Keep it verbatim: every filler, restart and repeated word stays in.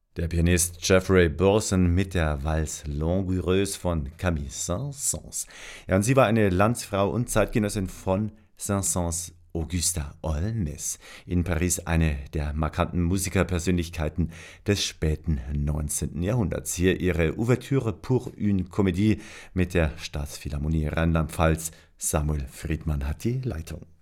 Der Pianist Jeffrey Burson mit der Valse Langoureuse von Camille Saint-Saëns. Ja, und sie war eine Landsfrau und Zeitgenossin von Saint-Saëns, Augusta Holness, in Paris eine der markanten Musikerpersönlichkeiten des späten neunzehnten. Jahrhunderts. Hier ihre Ouvertüre pour une Comédie mit der Staatsphilharmonie Rheinland-Pfalz. Samuel Friedmann hat die Leitung.